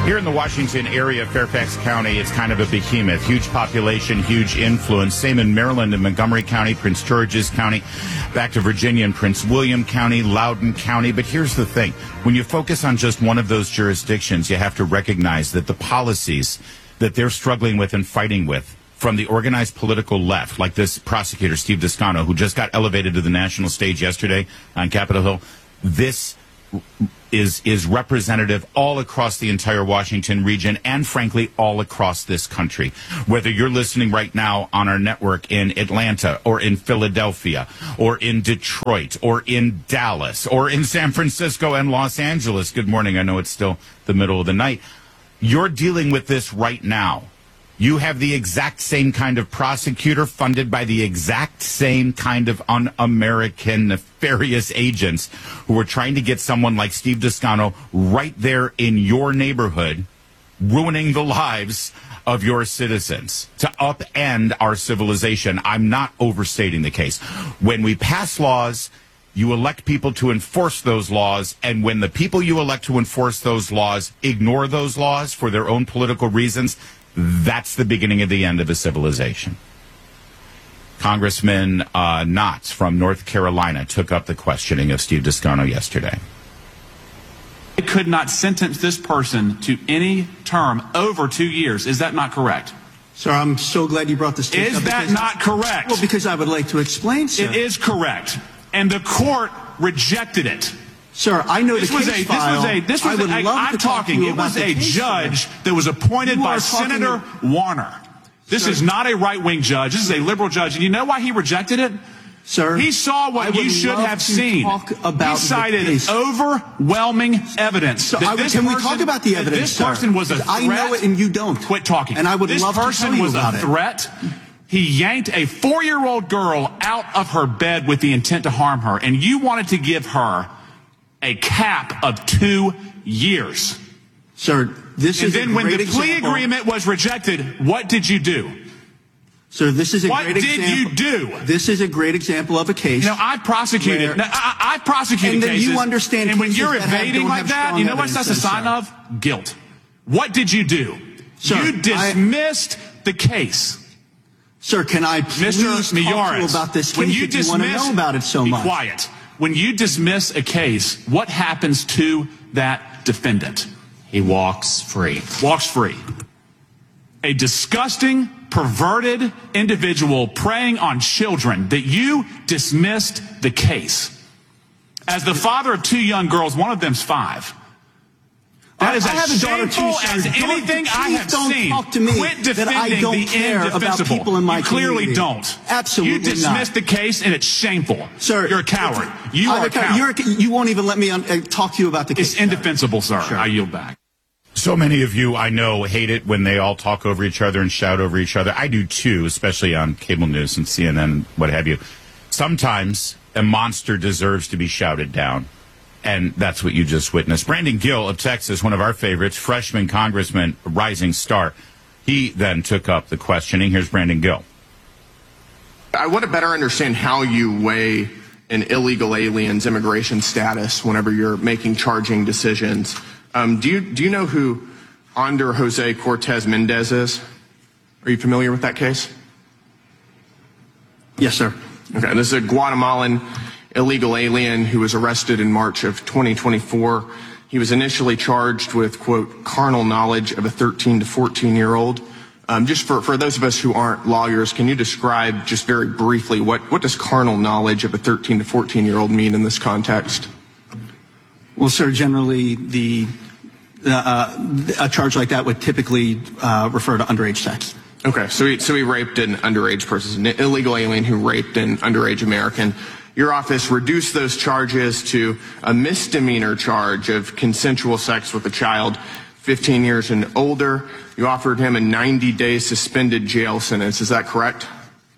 Here in the Washington area, Fairfax County, it's kind of a behemoth. Huge population, huge influence. Same in Maryland and Montgomery County, Prince George's County, back to Virginia and Prince William County, Loudoun County. But here's the thing. When you focus on just one of those jurisdictions, you have to recognize that the policies that they're struggling with and fighting with from the organized political left, like this prosecutor, Steve Descano, who just got elevated to the national stage yesterday on Capitol Hill, this is representative all across the entire Washington region and, frankly, all across this country. Whether you're listening right now on our network in Atlanta or in Philadelphia or in Detroit or in Dallas or in San Francisco and Los Angeles, good morning, I know it's still the middle of the night, you're dealing with this right now. You have the exact same kind of prosecutor funded by the exact same kind of un-American nefarious agents who are trying to get someone like Steve Descano right there in your neighborhood, ruining the lives of your citizens to upend our civilization. I'm not overstating the case. When we pass laws, you elect people to enforce those laws, and when the people you elect to enforce those laws ignore those laws for their own political reasons, that's the beginning of the end of a civilization. Congressman Knotts from North Carolina took up the questioning of Steve Descano yesterday. I could not sentence this person to any term over 2 years. Is that not correct? Sir, I'm so glad you brought this to Is that not correct? Well, because I would like to explain, sir. It is correct. And the court rejected it. Sir, I know the case file. I'm talking. It was a judge that was appointed by Senator Warner. This is not a right-wing judge. This is a liberal judge. And you know why he rejected it? Sir, he saw what you should have seen. He cited overwhelming evidence. So can we talk about the evidence, This person was a threat. I know it and you don't. Quit talking. And I would love to tell you about it. This person was a threat. He yanked a 4-year-old girl out of her bed with the intent to harm her. And you wanted to give her a cap of 2 years. Sir, this is a great example. And then when the plea agreement was rejected, what did you do? Sir, this is a great example. What did you do? This is a great example of a case. You know, I've prosecuted and then cases. You understand and when you're evading like that, you know what that's a sign of? Guilt. What did you do? Sir, you dismissed the case. Sir, can I please talk to you about this case if you want to know about it so much? Be quiet. When you dismiss a case, what happens to that defendant? He walks free. Walks free. A disgusting, perverted individual preying on children that you dismissed the case. As the father of 2 young girls, one of them's 5. That is as shameful as anything I have seen. Talk to me Quit defending that I don't the care about indefensible. people in my You clearly community. don't. Absolutely You dismissed the case, and it's shameful. Sir, you're a coward. You are a coward. You won't even let me talk to you about the case. It's indefensible, sir. Sure. I yield back. So many of you, I know, hate it when they all talk over each other and shout over each other. I do, too, especially on cable news and CNN, what have you. Sometimes a monster deserves to be shouted down. And that's what you just witnessed. Brandon Gill of Texas, one of our favorites, freshman congressman, rising star. He then took up the questioning. Here's Brandon Gill. I want to better understand how you weigh an illegal alien's immigration status whenever you're making charging decisions. Do you know who Ander Jose Cortez Mendez is? Are you familiar with that case? Yes, sir. Okay, this is a Guatemalan illegal alien who was arrested in March of 2024. He was initially charged with, quote, carnal knowledge of a 13 to 14-year-old. Just for those of us who aren't lawyers, can you describe just very briefly what does carnal knowledge of a 13 to 14-year-old mean in this context? Well, sir, generally a charge like that would typically refer to underage sex. Okay, so he raped an underage person, an illegal alien who raped an underage American. Your office reduced those charges to a misdemeanor charge of consensual sex with a child 15 years and older. You offered him a 90-day suspended jail sentence. Is that correct?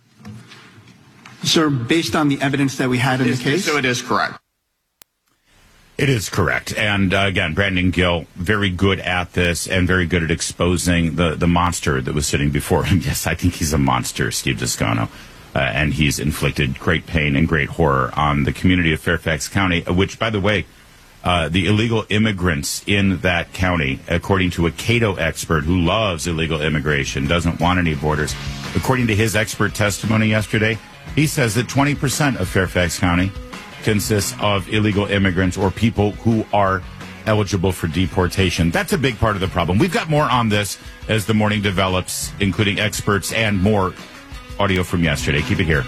Sir, based on the evidence that we had in the case? So it is correct. It is correct. And again, Brandon Gill, very good at this and very good at exposing the monster that was sitting before him. Yes, I think he's a monster, Steve Descano. And he's inflicted great pain and great horror on the community of Fairfax County, which, by the way, the illegal immigrants in that county, according to a Cato expert who loves illegal immigration, doesn't want any borders. According to his expert testimony yesterday, he says that 20% of Fairfax County consists of illegal immigrants or people who are eligible for deportation. That's a big part of the problem. We've got more on this as the morning develops, including experts and more audio from yesterday. Keep it here.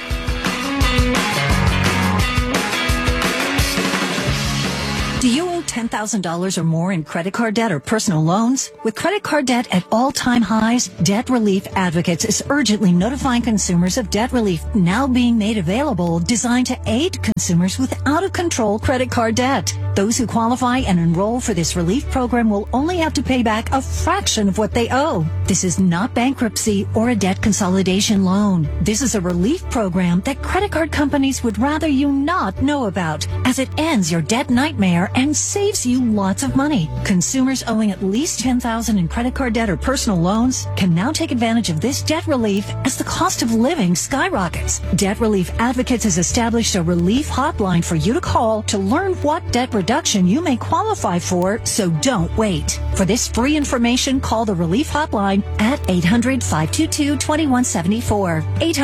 Do you owe $10,000 or more in credit card debt or personal loans? With credit card debt at all-time highs, Debt Relief Advocates is urgently notifying consumers of debt relief now being made available, designed to aid consumers with out-of-control credit card debt. Those who qualify and enroll for this relief program will only have to pay back a fraction of what they owe. This is not bankruptcy or a debt consolidation loan. This is a relief program that credit card companies would rather you not know about, as it ends your debt nightmare and saves you lots of money. Consumers owing at least $10,000 in credit card debt or personal loans can now take advantage of this debt relief as the cost of living skyrockets. Debt Relief Advocates has established a relief hotline for you to call to learn what debt reduction you may qualify for, so don't wait. For this free information, call the relief hotline at 800-522-2174.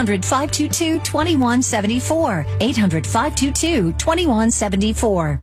800-522-2174. 800-522-2174.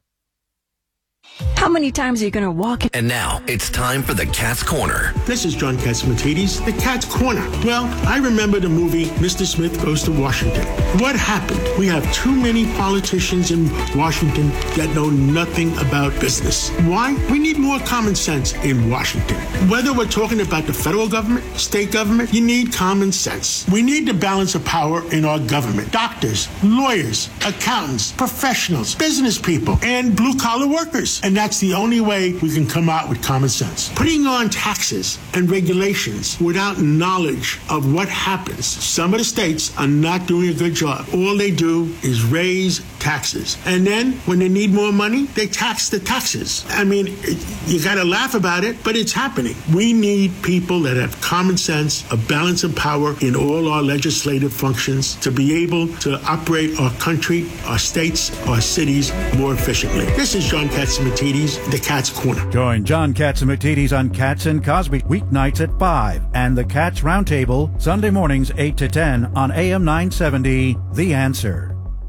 How many times are you going to walk? And now it's time for the Cat's Corner. This is John Catsimatidis, the Cat's Corner. Well, I remember the movie Mr. Smith Goes to Washington. What happened? We have too many politicians in Washington that know nothing about business. Why? We need more common sense in Washington. Whether we're talking about the federal government, state government, you need common sense. We need the balance of power in our government. Doctors, lawyers, accountants, professionals, business people, and blue-collar workers. And that's the only way we can come out with common sense. Putting on taxes and regulations without knowledge of what happens. Some of the states are not doing a good job. All they do is raise taxes. And then when they need more money, they tax the taxes. I mean, you got to laugh about it, but it's happening. We need people that have common sense, a balance of power in all our legislative functions to be able to operate our country, our states, our cities more efficiently. This is John Catsimatidis, the Cat's Corner. Join John Catsimatidis on Cats and Cosby weeknights at 5 and the Cats Roundtable Sunday mornings 8 to 10 on AM 970, The Answer.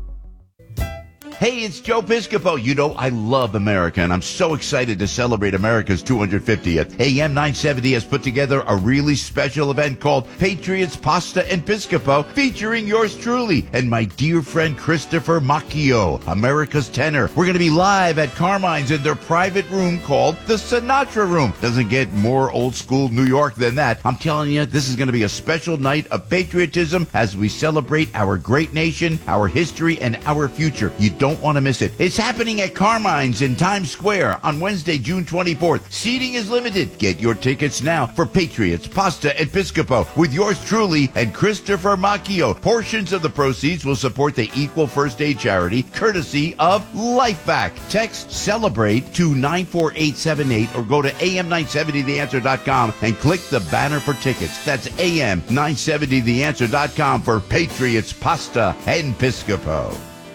Hey, it's Joe Piscopo. You know, I love America, and I'm so excited to celebrate America's 250th. AM 970 has put together a really special event called Patriots, Pasta, and Piscopo, featuring yours truly and my dear friend Christopher Macchio, America's tenor. We're going to be live at Carmine's in their private room called the Sinatra Room. Doesn't get more old school New York than that. I'm telling you, this is going to be a special night of patriotism as we celebrate our great nation, our history, and our future. You don't want to miss it. It's happening at Carmine's in Times Square on Wednesday, June 24th. Seating is limited. Get your tickets now for Patriots, Pasta, and Piscopo with yours truly and Christopher Macchio. Portions of the proceeds will support the Equal First Aid charity, courtesy of LifeVac. Text CELEBRATE to 94878 or go to am970theanswer.com and click the banner for tickets. That's am970theanswer.com for Patriots, Pasta, and Piscopo.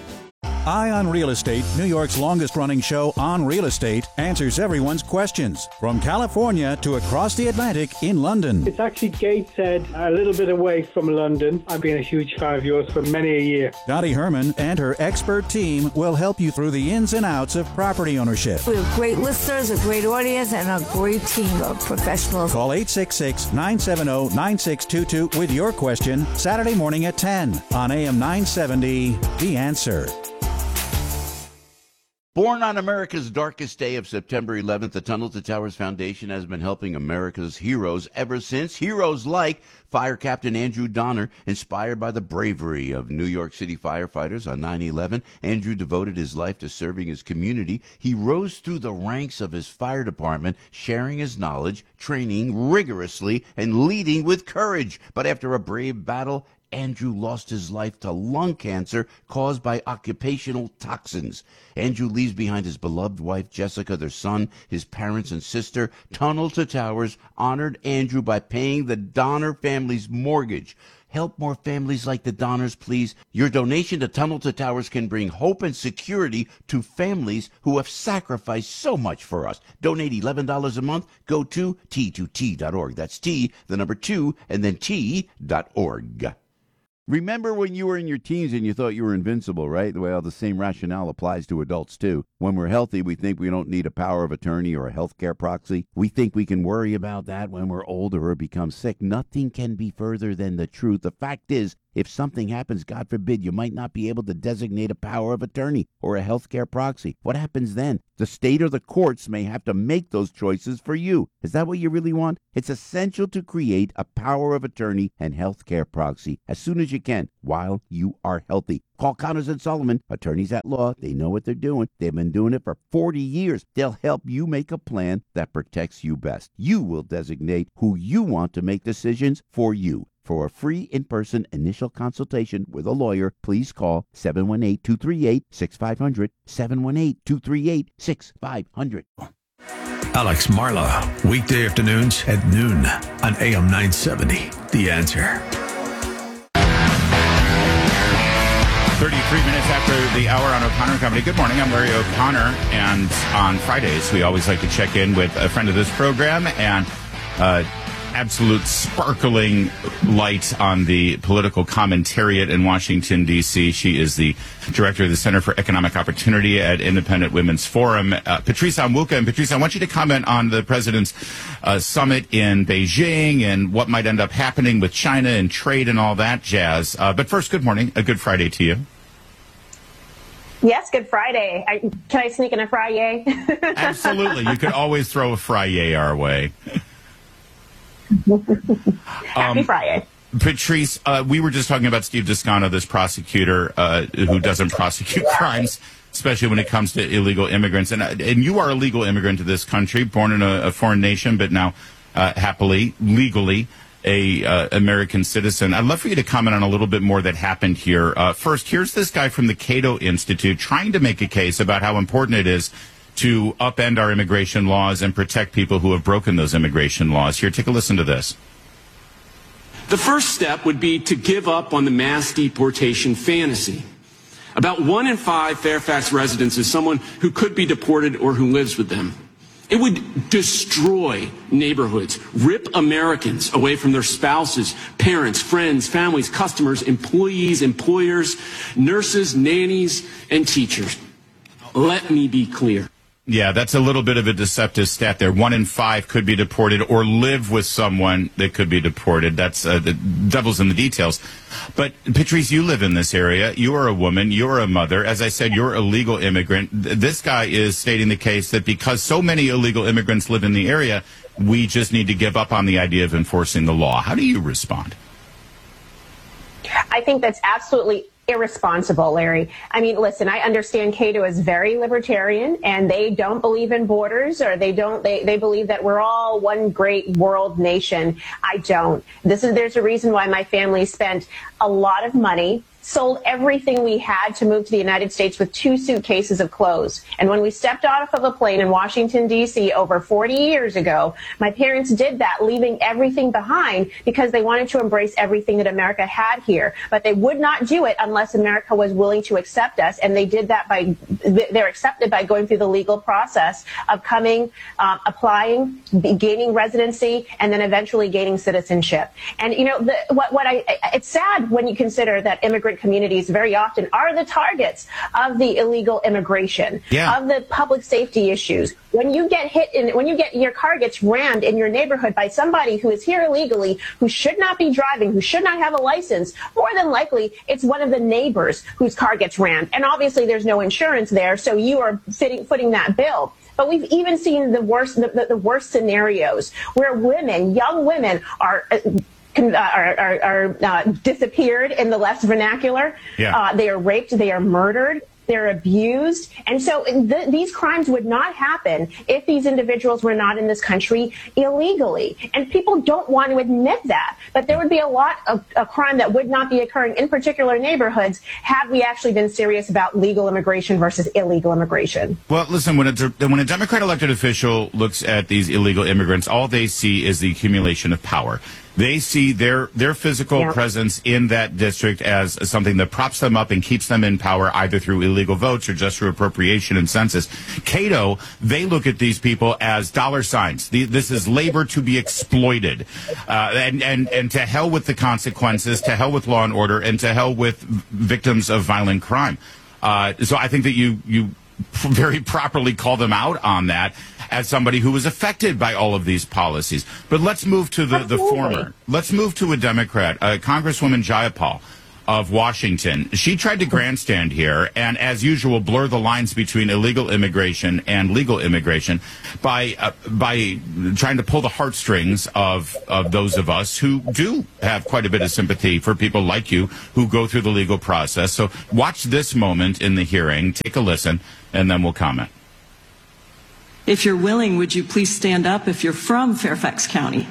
Eye on Real Estate, New York's longest-running show on real estate, answers everyone's questions. From California to across the Atlantic in London. It's actually Gateshead, a little bit away from London. I've been a huge fan of yours for many a year. Dottie Herman and her expert team will help you through the ins and outs of property ownership. We have great listeners, a great audience, and a great team of professionals. Call 866-970-9622 with your question Saturday morning at 10 on AM 970, The Answer. Born on America's darkest day of September 11th, the Tunnel to Towers Foundation has been helping America's heroes ever since. Heroes like Fire Captain Andrew Donner, inspired by the bravery of New York City firefighters on 9/11. Andrew devoted his life to serving his community. He rose through the ranks of his fire department, sharing his knowledge, training rigorously, and leading with courage. But after a brave battle, Andrew lost his life to lung cancer caused by occupational toxins. Andrew leaves behind his beloved wife, Jessica, their son, his parents and sister. Tunnel to Towers honored Andrew by paying the Donner family's mortgage. Help more families like the Donners, please. Your donation to Tunnel to Towers can bring hope and security to families who have sacrificed so much for us. Donate $11 a month. Go to T2T.org. That's T, the number 2, and then T.org. Remember when you were in your teens and you thought you were invincible, right? Well, the same rationale applies to adults, too. When we're healthy, we think we don't need a power of attorney or a healthcare proxy. We think we can worry about that when we're older or become sick. Nothing can be further than the truth. The fact is, if something happens, God forbid, you might not be able to designate a power of attorney or a healthcare proxy. What happens then? The state or the courts may have to make those choices for you. Is that what you really want? It's essential to create a power of attorney and healthcare proxy as soon as you can while you are healthy. Call Connors and Sullivan, attorneys at law. They know what they're doing. They've been doing it for 40 years. They'll help you make a plan that protects you best. You will designate who you want to make decisions for you. For a free in-person initial consultation with a lawyer, please call 718-238-6500, 718-238-6500. Alex Marla, weekday afternoons at noon on AM 970. The Answer. 33 minutes after the hour on O'Connor Company. Good morning, I'm Larry O'Connor, and on Fridays we always like to check in with a friend of this program and absolute sparkling light on the political commentariat in Washington, D.C. She is the director of the Center for Economic Opportunity at Independent Women's Forum, Patrice Onwuka. And Patrice, I want you to comment on the president's summit in Beijing and what might end up happening with China and trade and all that jazz. But first, good morning. A good Friday to you. Yes, good Friday. Can I sneak in a Friday? Absolutely. You could always throw a Friday our way. Happy Friday. Patrice, we were just talking about Steve Descano, this prosecutor who doesn't prosecute crimes, especially when it comes to illegal immigrants. And you are a legal immigrant to this country, born in a foreign nation, but now happily, legally, a American citizen. I'd love for you to comment on a little bit more that happened here. First, here's this guy from the Cato Institute trying to make a case about how important it is to upend our immigration laws and protect people who have broken those immigration laws. Here, take a listen to this. The first step would be to give up on the mass deportation fantasy. About 1 in 5 Fairfax residents is someone who could be deported or who lives with them. It would destroy neighborhoods, rip Americans away from their spouses, parents, friends, families, customers, employees, employers, nurses, nannies, and teachers. Let me be clear. Yeah, that's a little bit of a deceptive stat there. 1 in 5 could be deported or live with someone that could be deported. That's the devil's in the details. But, Patrice, you live in this area. You are a woman. You're a mother. As I said, you're a legal immigrant. This guy is stating the case that because so many illegal immigrants live in the area, we just need to give up on the idea of enforcing the law. How do you respond? I think that's absolutely irresponsible, Larry. I mean, listen, I understand Cato is very libertarian and they don't believe in borders, or they believe that we're all one great world nation. I don't. There's a reason why my family spent a lot of money, sold everything we had to move to the United States with 2 suitcases of clothes. And when we stepped off of a plane in Washington, D.C. over 40 years ago, my parents did that, leaving everything behind because they wanted to embrace everything that America had here. But they would not do it unless America was willing to accept us. And they did that they're accepted by going through the legal process of coming, applying, gaining residency, and then eventually gaining citizenship. And, you know, it's sad when you consider that immigrant communities very often are the targets of the illegal immigration, of the public safety issues. When you get your car gets rammed in your neighborhood by somebody who is here illegally, who should not be driving, who should not have a license, more than likely it's one of the neighbors whose car gets rammed. And obviously there's no insurance there, so you are footing that bill. But we've even seen the worst scenarios where young women are disappeared in the less vernacular. They are raped, they are murdered. they're abused. And so these crimes would not happen if these individuals were not in this country illegally. And people don't want to admit that. But there would be a lot of crime that would not be occurring in particular neighborhoods had we actually been serious about legal immigration versus illegal immigration. Well, listen, when a Democrat elected official looks at these illegal immigrants, all they see is the accumulation of power. They see their physical presence in that district as something that props them up and keeps them in power, either through illegal votes or just through appropriation and census. Cato, they look at these people as dollar signs. This is labor to be exploited. And to hell with the consequences, to hell with law and order, and to hell with victims of violent crime. So I think that you very properly call them out on that as somebody who was affected by all of these policies. But let's move to the former. Let's move to a Democrat, Congresswoman Jayapal of Washington. She tried to grandstand here and, as usual, blur the lines between illegal immigration and legal immigration by trying to pull the heartstrings of those of us who do have quite a bit of sympathy for people like you who go through the legal process. So watch this moment in the hearing, take a listen, and then we'll comment. If you're willing, would you please stand up if you're from Fairfax County?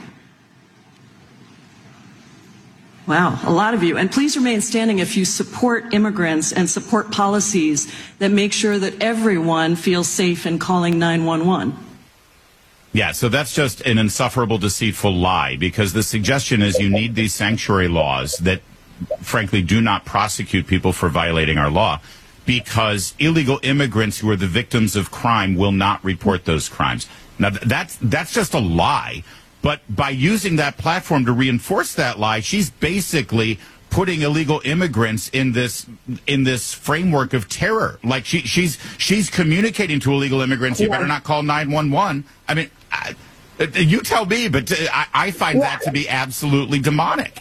Wow, a lot of you. And please remain standing if you support immigrants and support policies that make sure that everyone feels safe in calling 911. Yeah, so that's just an insufferable, deceitful lie, because the suggestion is you need these sanctuary laws that, frankly, do not prosecute people for violating our law, because illegal immigrants who are the victims of crime will not report those crimes. Now, that's just a lie. But by using that platform to reinforce that lie, she's basically putting illegal immigrants in this framework of terror. Like she's communicating to illegal immigrants, you better not call 911. I mean, you tell me, but I find that to be absolutely demonic.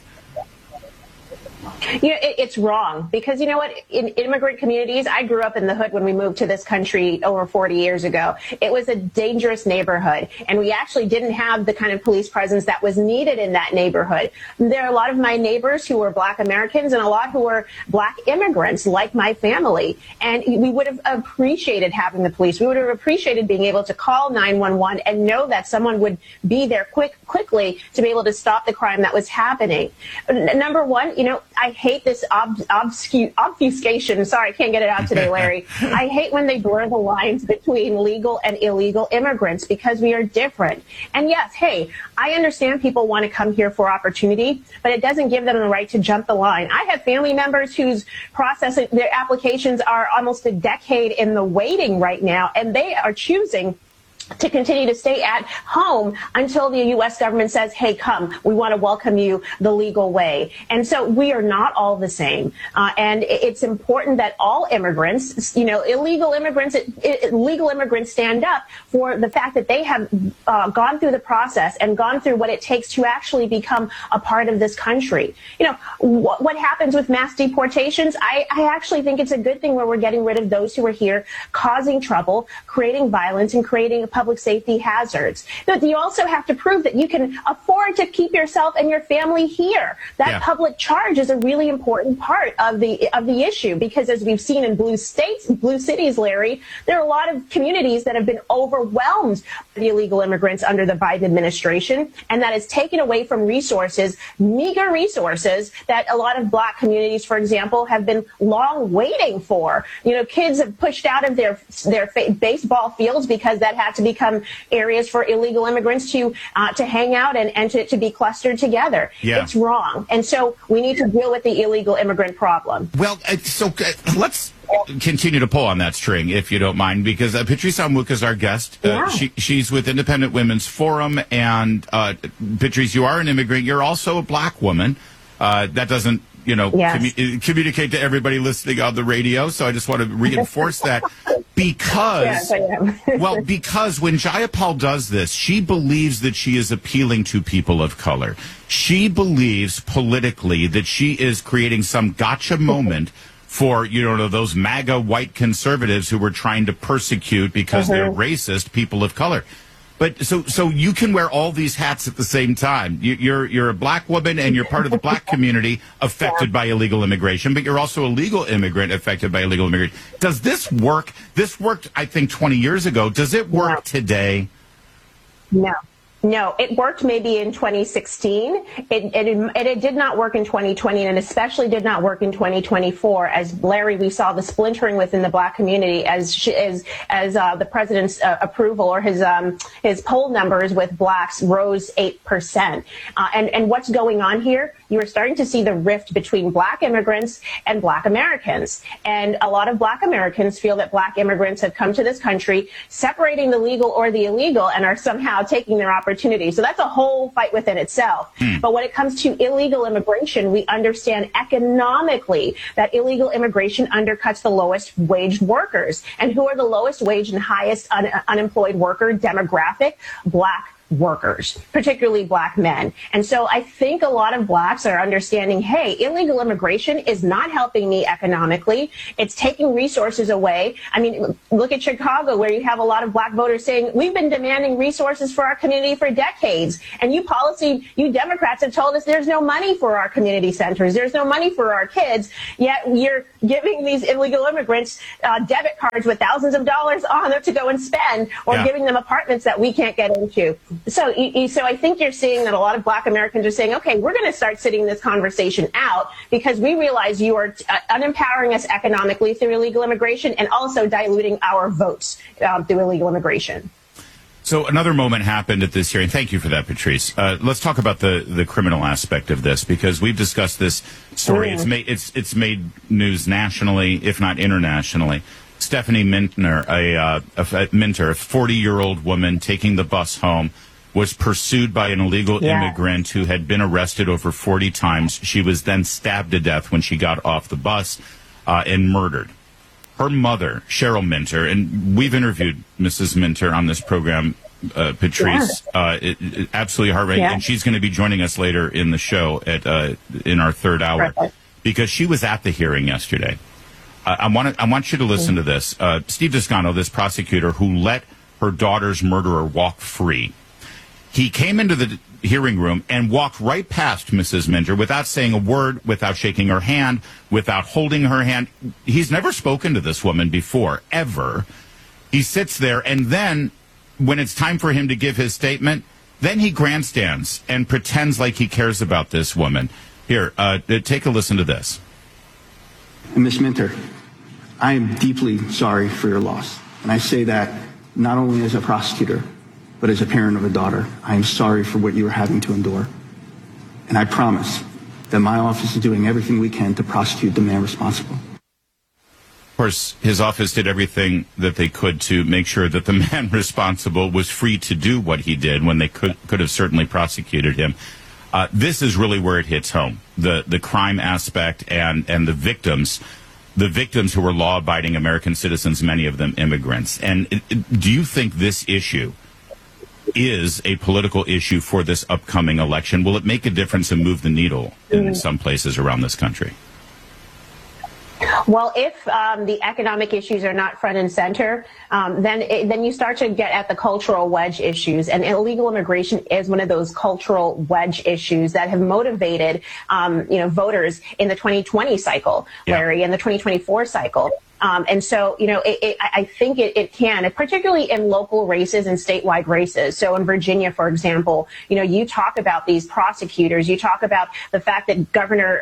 You know, it's wrong because, you know what, in immigrant communities, I grew up in the hood when we moved to this country over 40 years ago. It was a dangerous neighborhood, and we actually didn't have the kind of police presence that was needed in that neighborhood. There are a lot of my neighbors who were Black Americans and a lot who were Black immigrants, like my family, and we would have appreciated having the police. We would have appreciated being able to call 911 and know that someone would be there quickly to be able to stop the crime that was happening. Number one, you know, I hate this obfuscation. Sorry, I can't get it out today, Larry. I hate when they blur the lines between legal and illegal immigrants because we are different. And yes, hey, I understand people want to come here for opportunity, but it doesn't give them the right to jump the line. I have family members whose processing their applications are almost a decade in the waiting right now, and they are choosing to continue to stay at home until the U.S. government says, hey, come, we want to welcome you the legal way. And so we are not all the same. And it's important that all immigrants, you know, illegal immigrants, legal immigrants stand up for the fact that they have gone through the process and gone through what it takes to actually become a part of this country. You know, what happens with mass deportations? I actually think it's a good thing where we're getting rid of those who are here causing trouble, creating violence, and creating public safety hazards. But you also have to prove that you can afford to keep yourself and your family here. That public charge is a really important part of the issue, because as we've seen in blue cities, Larry, there are a lot of communities that have been overwhelmed by the illegal immigrants under the Biden administration, and that has taken away from resources, meager resources, that a lot of Black communities, for example, have been long waiting for. You know, kids have pushed out of their baseball fields because that had to become areas for illegal immigrants to hang out and to be clustered together. Yeah. It's wrong. And so we need to deal with the illegal immigrant problem. Well, let's continue to pull on that string, if you don't mind, because Patrice Onwuka is our guest. She's with Independent Women's Forum. And Patrice, you are an immigrant. You're also a Black woman. That doesn't, you know, communicate to everybody listening on the radio. So I just want to reinforce that. Because, because when Jayapal does this, she believes that she is appealing to people of color. She believes politically that she is creating some gotcha moment for, you know, those MAGA white conservatives who were trying to persecute because they're racist people of color. But so you can wear all these hats at the same time. You're a black woman and you're part of the black community affected by illegal immigration, but you're also a legal immigrant affected by illegal immigration. Does this work? This worked, I think, 20 years ago. Does it work today? No, it worked maybe in 2016. It did not work in 2020, and especially did not work in 2024. As Larry, we saw the splintering within the black community as the president's approval or his poll numbers with blacks rose 8%. And what's going on here? You are starting to see the rift between black immigrants and black Americans. And a lot of black Americans feel that black immigrants have come to this country, separating the legal or the illegal, and are somehow taking their opportunity. So that's a whole fight within itself. But when it comes to illegal immigration, we understand economically that illegal immigration undercuts the lowest waged workers. And who are the lowest wage and highest unemployed worker demographic? Black workers, particularly black men. And so I think a lot of blacks are understanding, hey, illegal immigration is not helping me economically. It's taking resources away. I mean, look at Chicago, where you have a lot of black voters saying, we've been demanding resources for our community for decades. And you Democrats have told us there's no money for our community centers. There's no money for our kids. Yet you're giving these illegal immigrants debit cards with thousands of dollars on them to go and spend, or giving them apartments that we can't get into. So I think you're seeing that a lot of black Americans are saying, okay, we're going to start sitting this conversation out because we realize you are unempowering us economically through illegal immigration and also diluting our votes through illegal immigration. So another moment happened at this hearing. Thank you for that, Patrice. Let's talk about the criminal aspect of this, because we've discussed this story. It's made news nationally, if not internationally. Stephanie Minter, a 40-year-old woman taking the bus home, was pursued by an illegal immigrant who had been arrested over 40 times. She was then stabbed to death when she got off the bus and murdered. Her mother, Cheryl Minter, and we've interviewed Mrs. Minter on this program, Patrice, absolutely heartbreaking, and she's going to be joining us later in the show in our third hour, because she was at the hearing yesterday. I want you to listen to this. Steve Descano, this prosecutor who let her daughter's murderer walk free, he came into the hearing room and walked right past Mrs. Minter without saying a word, without shaking her hand, without holding her hand. He's never spoken to this woman before, ever. He sits there, and then when it's time for him to give his statement, then he grandstands and pretends like he cares about this woman. Here, take a listen to this. Ms. Minter, I am deeply sorry for your loss. And I say that not only as a prosecutor, but as a parent of a daughter. I am sorry for what you are having to endure. And I promise that my office is doing everything we can to prosecute the man responsible. Of course, his office did everything that they could to make sure that the man responsible was free to do what he did when they could have certainly prosecuted him. This is really where it hits home, the crime aspect and the victims who were law-abiding American citizens, many of them immigrants. And do you think this issue is a political issue for this upcoming election? Will it make a difference and move the needle in some places around this country? Well, if the economic issues are not front and center, then you start to get at the cultural wedge issues. And illegal immigration is one of those cultural wedge issues that have motivated, voters in the 2020 cycle, Larry, and the 2024 cycle. And so, I think it can, particularly in local races and statewide races. So in Virginia, for example, you talk about these prosecutors, you talk about the fact that Governor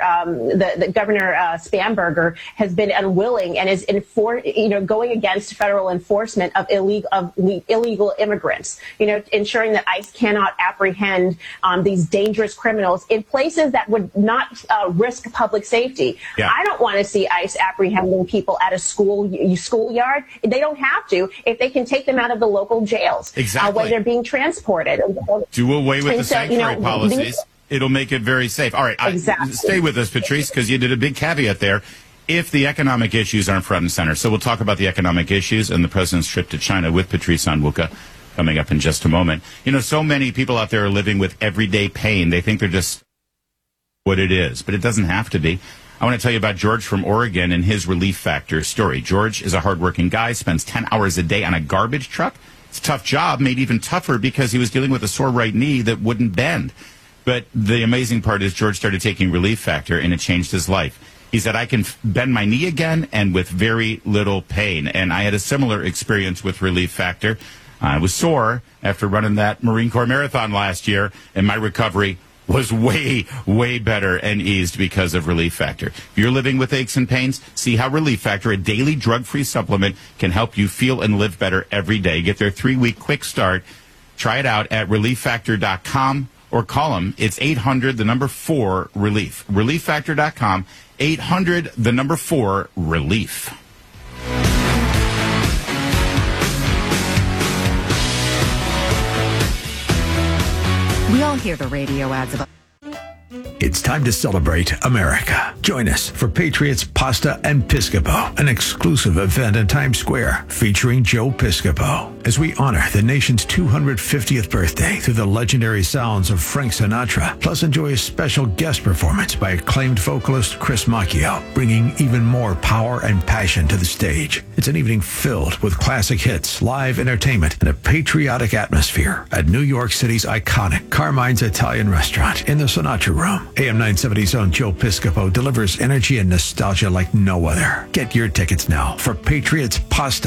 Spanberger has been unwilling and is going against federal enforcement of illegal immigrants, ensuring that ICE cannot apprehend these dangerous criminals in places that would not risk public safety. I don't want to see ICE apprehending people at a schoolyard. They don't have to if they can take them out of the local jails when they're being transported. Do away with the sanctuary policies. It'll make it very safe. All right, stay with us, Patrice, because you did a big caveat there. If the economic issues aren't front and center. So we'll talk about the economic issues and the president's trip to China with Patrice Onwuka coming up in just a moment. So many people out there are living with everyday pain. They think they're just what it is, but it doesn't have to be. I want to tell you about George from Oregon and his Relief Factor story. George is a hardworking guy, spends 10 hours a day on a garbage truck, It's a tough job, made even tougher because he was dealing with a sore right knee that wouldn't bend. But the amazing part is George started taking Relief Factor, and it changed his life. He said, I can bend my knee again and with very little pain. And I had a similar experience with Relief Factor. I was sore after running that Marine Corps Marathon last year, and my recovery was way, way better and eased because of Relief Factor. If you're living with aches and pains, see how Relief Factor, a daily drug-free supplement, can help you feel and live better every day. Get their 3-week quick start. Try it out at ReliefFactor.com or call them. It's 800-4-RELIEF. ReliefFactor.com, 800-4-RELIEF. We all hear the radio ads about... It's time to celebrate America. Join us for Patriots Pasta and Piscopo, an exclusive event in Times Square featuring Joe Piscopo, as we honor the nation's 250th birthday through the legendary sounds of Frank Sinatra, plus enjoy a special guest performance by acclaimed vocalist Chris Macchio, bringing even more power and passion to the stage. It's an evening filled with classic hits, live entertainment, and a patriotic atmosphere at New York City's iconic Carmine's Italian Restaurant in the Sinatra Room. AM 970's own Joe Piscopo delivers energy and nostalgia like no other. Get your tickets now for Patriots Pasta